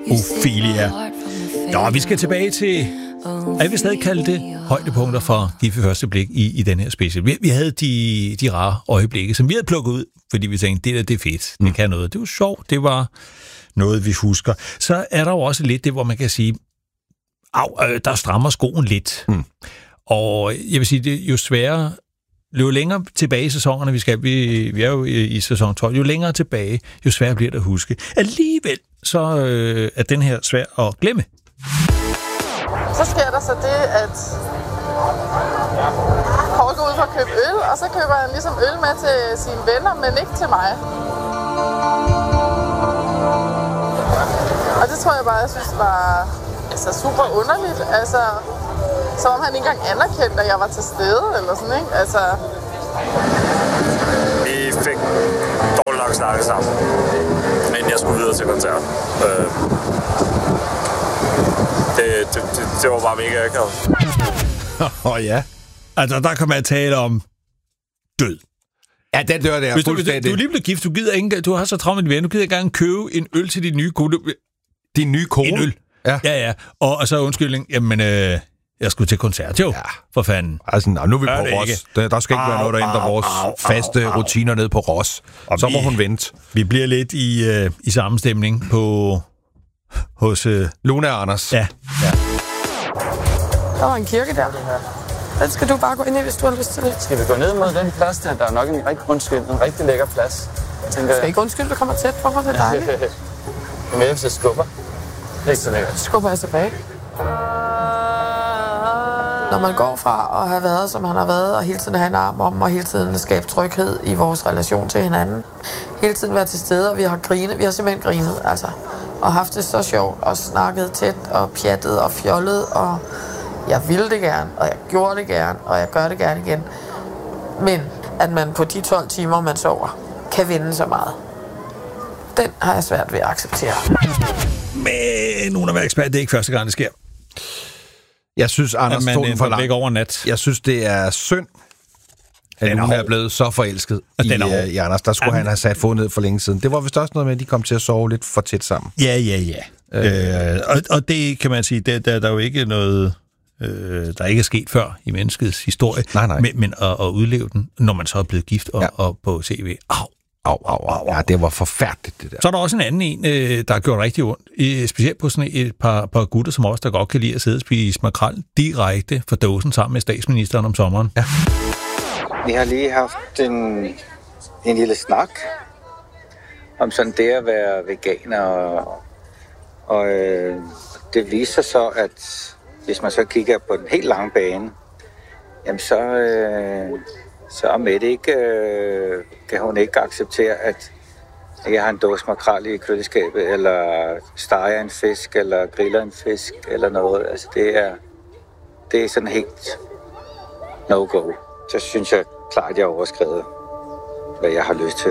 Ophelia. Nå, vi skal tilbage til... Jeg vil stadig kalde det højdepunkter for Gift ved første blik i den her special. Vi havde de rare øjeblikke, som vi havde plukket ud, fordi vi tænkte, det er fedt, det kan noget. Det var sjovt, det var noget, vi husker. Så er der jo også lidt det, hvor man kan sige, der strammer skoen lidt. Og jeg vil sige, det er jo sværere, jo længere tilbage i sæsonerne, vi er jo i sæson 12, jo længere tilbage, jo sværere bliver det at huske. Alligevel så er den her svær at glemme. Så sker der så det, at Paul går ud for at købe øl, og så køber han ligesom øl med til sine venner, men ikke til mig. Og det tror jeg bare, jeg synes var super underligt. Altså, som om han ikke engang anerkendte, at jeg var til stede, eller sådan, ikke? Altså... Vi fik dårligt nok snakket sammen, men jeg skulle videre til koncert. Det var bare mega akavet. Ja. Altså, der kan man tale om død. Ja, den dør der. Hvis du er lige blevet gift, du har så travlt med din ven, du gider ikke engang købe en øl til din nye kone. Din nye kone? En øl. Ja. Og så undskyldning, jamen, jeg skulle til koncert, jo. Ja. For fanden. Altså, nu er vi på Ros. Der skal ikke være noget, der ændrer vores faste rutiner ned på Ros. Så må hun vente. Vi bliver lidt i samme stemning hos Luna og Anders. Ja. Der var en kirke der. Den skal du bare gå ind i, hvis du har lyst til det. Skal vi gå ned mod den plads der? Der er nok en rigtig lækker plads. Du skal ikke undskylde, du kommer tæt på mig, det er dejligt. Men jeg vil skubber. Ikke så lækkert. Skubber jeg tilbage. Når man går fra at have været, som han har været, og hele tiden have en arm om, og hele tiden skabe tryghed i vores relation til hinanden. Hele tiden være til stede, og vi har simpelthen grinet, altså. Og haft det så sjovt, og snakket tæt, og pjattet, og fjollet, og jeg ville det gerne, og jeg gjorde det gerne, og jeg gør det gerne igen. Men at man på de 12 timer, man sover, kan vinde så meget. Den har jeg svært ved at acceptere. Men nogen af ekspert, det er ikke første gang, det sker. Jeg synes, Anders tog den for langt. Over nat. Jeg synes, det er synd, at hun er blevet så forelsket i Anders. Der skulle han have sat foden ned for længe siden. Det var vist også noget med, at de kom til at sove lidt for tæt sammen. Ja. Og det kan man sige, der er jo ikke noget, der ikke er sket før i menneskets historie. Nej. Men at udleve den, når man så er blevet gift og på CV. Au. Ja, det var forfærdeligt, det der. Så er der også en anden der har gjort rigtig ondt. Specielt på sådan et par gutter, som også der godt kan lide at sidde og spise makrel direkte fra dåsen sammen med statsministeren om sommeren. Ja. Vi har lige haft en lille snak om sådan det at være veganer, og det viser så, at hvis man så kigger på den helt lange bane, jamen så er Mette ikke, kan hun ikke acceptere, at jeg har en dåse makrel i køleskabet, eller steger en fisk, eller griller en fisk, eller noget. Altså det er sådan helt no-go. Så synes jeg klart, at jeg overskrider, hvad jeg har lyst til.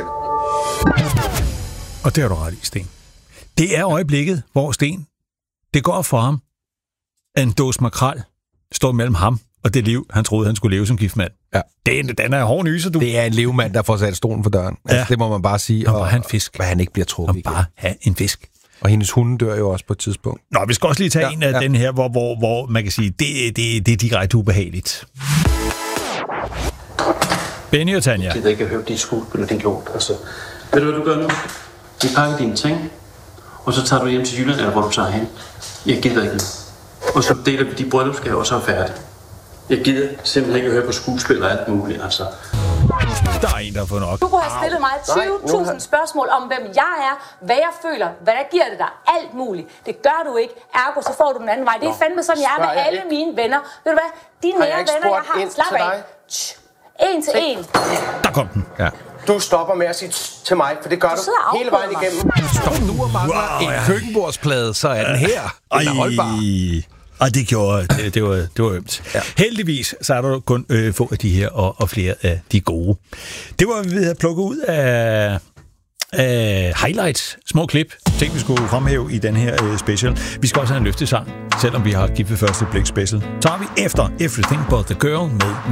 Og det har du ret i, Sten. Det er øjeblikket, hvor Sten, det går for ham, at en dåse makrel står mellem ham og det liv, han troede, han skulle leve som giftmand. Ja. Den er hård nyser, du. Det er en levemand, der får sat stolen for døren. Ja. Altså, det må man bare sige. Og have en fisk. Hvad han ikke bliver trukket igen. Bare have en fisk. Og hendes hunde dør jo også på et tidspunkt. Nå, vi skal også lige tage en af den her, hvor man kan sige, det er direkte ubehageligt. Benny og Tanja. Jeg gider ikke at høre dit skuespil og dit lort. Altså, ved du, hvad du gør nu? Du pakker dine ting, og så tager du hjem til Jylland, eller hvor du tager hen. Jeg gider ikke. Og så deler vi de bryllupsgaver, og så er færdigt. Jeg gider simpelthen ikke at høre på skuespil og alt muligt, altså. Der er en, der har fået nok. Du kunne have stillet mig 20.000 spørgsmål om, hvem jeg er, hvad jeg føler, hvad der giver det dig, alt muligt. Det gør du ikke, ergo så får du den anden vej. Det er fandme sådan, jeg er med alle mine venner. Ved du hvad? De nære venner, jeg har, slap af. En til en. Der kom den. Ja. Du stopper med at sige til mig, for det gør du hele vejen igennem. Stop nu og mangler en køkkenbordsplade, så er den her. Den er holdbar. Og det gjorde, det var ømt. Ja. Heldigvis, så er der kun få af de her, og flere af de gode. Det var, vi havde plukket ud af highlights, små klip, ting vi skulle fremhæve i den her special. Vi skal også have en løftesang, selvom vi har givet første blik special. Så har vi efter Everything But The Girl med